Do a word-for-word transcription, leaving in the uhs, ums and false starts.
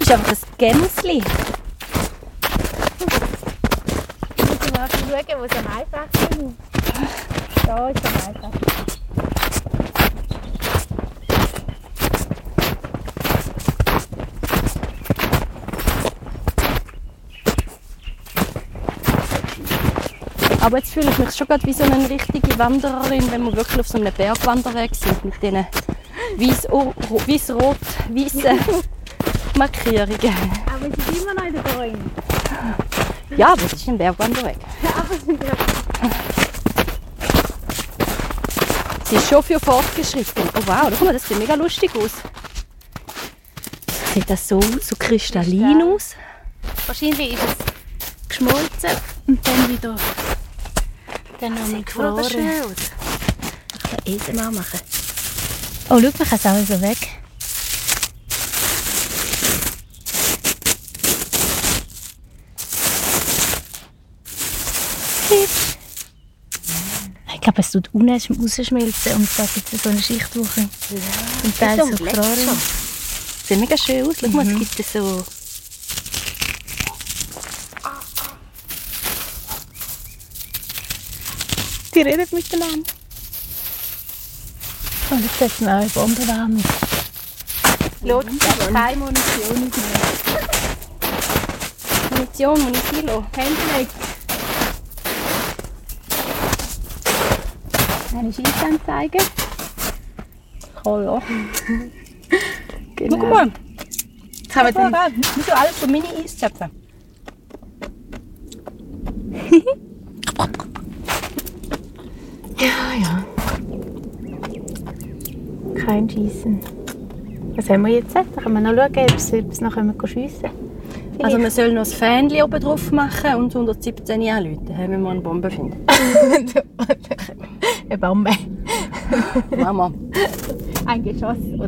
ist einfach ein Gämsli. Ich muss mal schauen, wo es am einfachsten ist. Da ist es am einfachsten. Aber jetzt fühle ich mich schon gerade wie so eine richtige Wandererin, wenn wir wirklich auf so einem Bergwanderweg sind mit diesen weiß-rot-weißen Markierungen. Aber es ist immer noch in der Bäume. Ja, aber es ist ein Bergwanderweg. Ja, aber es ist Sie ist schon für fortgeschritten. Oh wow, guck mal, das sieht mega lustig aus. Sieht das so, so kristallin aus? wahrscheinlich ist es geschmolzen und dann wieder dann noch mit gefroren. Ich kann Eisen mal machen. Oh, schau, man kann es auch so weg. Ich glaube, es tut unten rausschmelzen und da gibt es so eine Schicht, wo zum Teil so gefroren ist. Sieht mega schön aus. Schau mal, es gibt so... Die reden miteinander. Und jetzt setzen wir auch eine Bombe warm. Schau, es hat keine Munition mehr. Munition, Munisilo. Hände weg. Eine Schießanzeige. Hallo. Genau. Schau mal. Jetzt haben wir Ja, dann... wir müssen alles so Mini-Eiszöpfe. Ja, ja. Kein Schießen. Was haben wir jetzt? Da können wir noch schauen, ob es, ob es noch schiessen können. Also man soll noch das Fähnchen oben drauf machen und hundertsiebzehn anrufen, wenn wir eine Bombe finden. Eine Bombe. Mama. Ein Geschoss oder